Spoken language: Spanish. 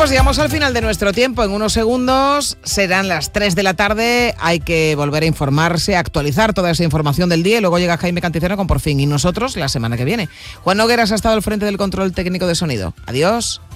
pues llegamos al final de nuestro tiempo. En unos segundos serán las 3 de la tarde. Hay que volver a informarse, a actualizar toda esa información del día y luego llega Jaime Cantizano con Por Fin. Y nosotros la semana que viene. Juan Nogueras ha estado al frente del control técnico de sonido. Adiós.